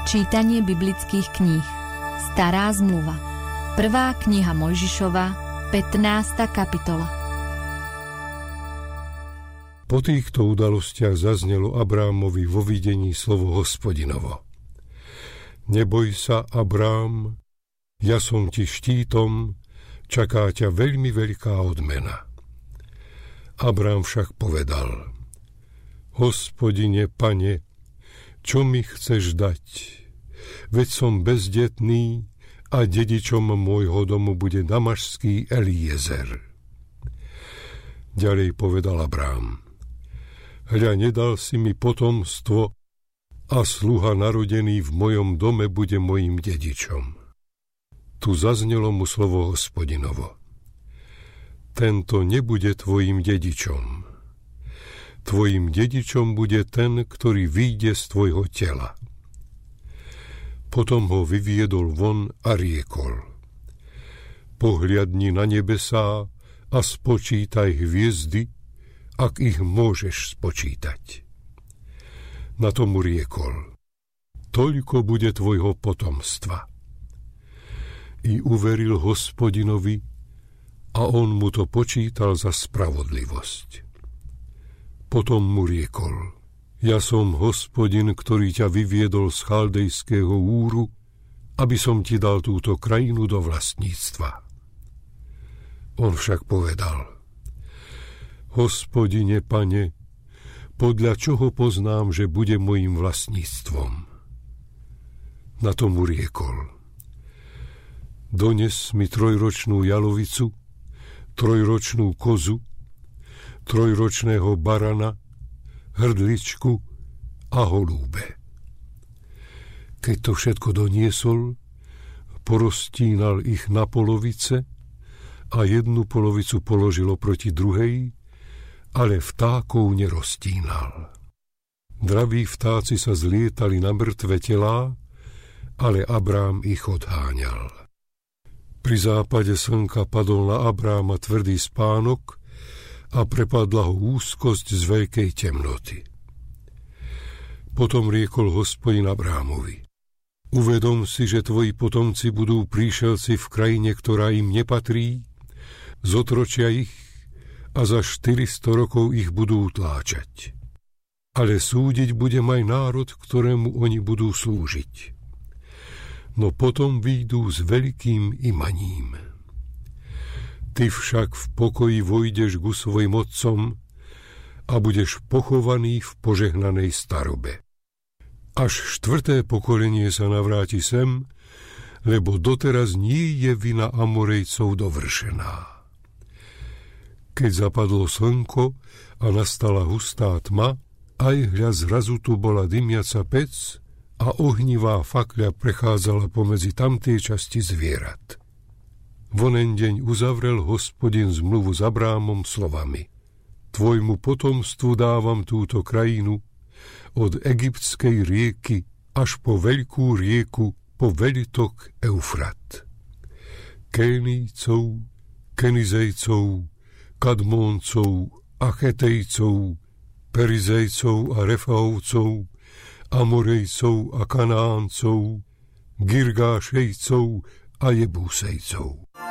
Čítanie biblických kníh. Stará zmluva. 1. kniha Mojžišova, 15. kapitola. Po týchto udalostiach zaznelo Abrámovi vo videní slovo Hospodinovo. Neboj sa, Abrám, ja som ti štítom, čaká ťa veľmi veľká odmena. Abrám však povedal: Hospodine, Pane, čo mi chceš dať? Veď som bezdetný a dedičom môjho domu bude damašský Eliezer. Ďalej povedal Abrám: Hľa, nedal si mi potomstvo a sluha narodený v mojom dome bude mojím dedičom. Tu zaznelo mu slovo Hospodinovo: Tento nebude tvojim dedičom. Tvojim dedičom bude ten, ktorý vyjde z tvojho tela. Potom ho vyviedol von a riekol: Pohliadni na nebesá a spočítaj hviezdy, ak ich môžeš spočítať. Na tomu riekol: Toľko bude tvojho potomstva. I uveril Hospodinovi a on mu to počítal za spravodlivosť. Potom mu riekol: Ja som Hospodin, ktorý ťa vyviedol z Chaldejského Úru, aby som ti dal túto krajinu do vlastníctva. On však povedal: Hospodine, Pane, podľa čoho poznám, že bude mojím vlastníctvom? Na tomu riekol: Dones mi 3-ročnú jalovicu, 3-ročnú kozu, 3-ročného barana, hrdličku a holúbe. Keď to všetko doniesol, poroztínal ich na polovice a jednu polovicu položil oproti druhej, ale vtákov neroztínal. Draví vtáci sa zlietali na mŕtve telá, ale Abrám ich odháňal. Pri západe slnka padol na Abráma tvrdý spánok a prepadla ho úzkosť z veľkej temnoty. Potom riekol Hospodin Abrámovi: Uvedom si, že tvoji potomci budú príšelci v krajine, ktorá im nepatrí, zotročia ich a za 400 rokov ich budú utláčať. Ale súdiť budem aj národ, ktorému oni budú slúžiť. No potom vyjdú s veľkým imaním. Ty však v pokoji vojdeš ku svojim otcom a budeš pochovaný v požehnanej starobe. Až 4. pokolenie sa navráti sem, lebo doteraz nie je vina Amorejcov dovršená. Keď zapadlo slnko a nastala hustá tma, aj hľa zrazu tu bola dymiaca pec a ohnivá fakľa prechádzala pomedzi tamtej časti zvierat. V onen deň uzavrel Hospodin zmluvu s Abrámom slovami: Tvojmu potomstvu dávam túto krajinu od egyptskej rieky až po veľkú rieku, po veľtok Eufrat. Kénícov, Kenizejcov, Kadmóncov a Chetejcov, Perizejcov a Refaovcov, Amorejcov a Kanáncov, Girgášejcov a Jebúsejcov.